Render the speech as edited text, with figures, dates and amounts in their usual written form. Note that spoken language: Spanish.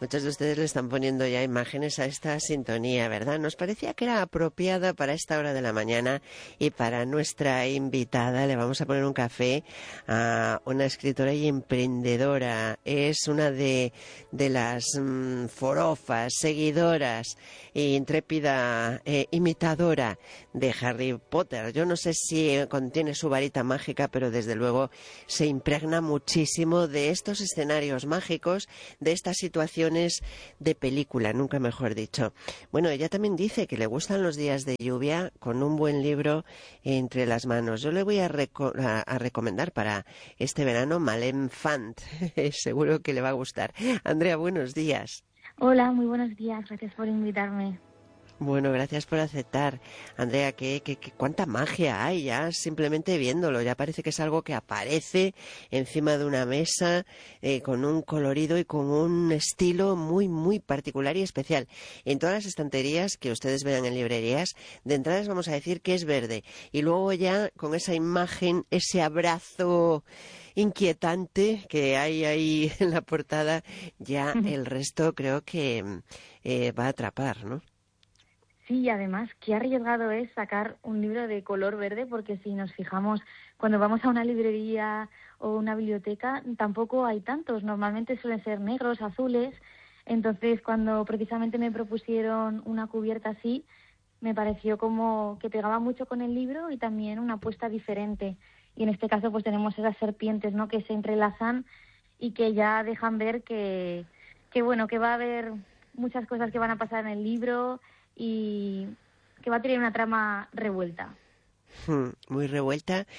Muchos de ustedes le están poniendo ya imágenes a esta sintonía, ¿verdad? Nos parecía que era apropiada para esta hora de la mañana y para nuestra invitada le vamos a poner un café a una escritora y emprendedora. Es una de las forofas, seguidoras e intrépida imitadora de Harry Potter. Yo no sé si contiene su varita mágica, pero desde luego se impregna muchísimo de estos escenarios mágicos, de estas situaciones de película, nunca mejor dicho. Bueno, ella también dice que le gustan los días de lluvia con un buen libro entre las manos. Yo le voy a recomendar para este verano Malem Fant. Seguro que le va a gustar. Andrea, buenos días. Hola, muy buenos días. Gracias por invitarme. Bueno, gracias por aceptar. Andrea, cuánta magia hay ya simplemente viéndolo. Ya parece que es algo que aparece encima de una mesa con un colorido y con un estilo muy, muy particular y especial. En todas las estanterías que ustedes vean en librerías, de entrada les vamos a decir que es verde. Y luego ya con esa imagen, ese abrazo inquietante que hay ahí en la portada, ya el resto creo que va a atrapar, ¿no? Sí, y además, qué arriesgado es sacar un libro de color verde, porque si nos fijamos, cuando vamos a una librería o una biblioteca, tampoco hay tantos. Normalmente suelen ser negros, azules. Entonces, cuando precisamente me propusieron una cubierta así, me pareció como que pegaba mucho con el libro y también una apuesta diferente. Y en este caso, pues tenemos esas serpientes, ¿no?, que se entrelazan y que ya dejan ver que bueno, que va a haber muchas cosas que van a pasar en el libro y que va a tener una trama revuelta. Muy revuelta